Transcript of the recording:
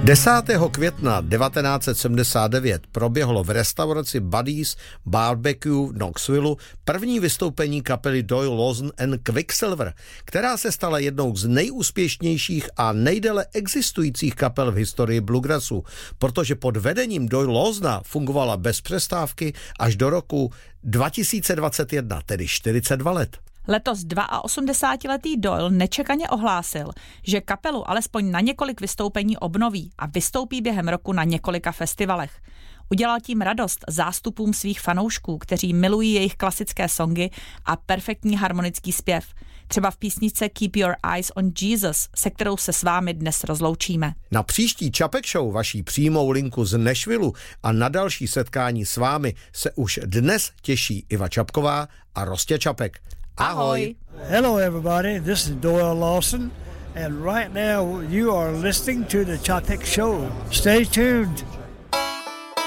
10. května 1979 proběhlo v restauraci Buddy's Barbecue v Knoxville první vystoupení kapely Doyle Lawson and Quicksilver, která se stala jednou z nejúspěšnějších a nejdéle existujících kapel v historii bluegrassu, protože pod vedením Doyle Lawsona fungovala bez přestávky až do roku 2021, tedy 42 let. Letos 82letý Doyle nečekaně ohlásil, že kapelu alespoň na několik vystoupení obnoví a vystoupí během roku na několika festivalech. Udělal tím radost zástupům svých fanoušků, kteří milují jejich klasické songy a perfektní harmonický zpěv. Třeba v písničce Keep Your Eyes on Jesus, se kterou se s vámi dnes rozloučíme. Na příští Čapek Show, vaší přímou linku z Nashville, a na další setkání s vámi se už dnes těší Iva Čapková a Rostě Čapek. Ahoj. Hello everybody, this is Doyle Lawson and right now you are listening to the Chapek Show. Stay tuned.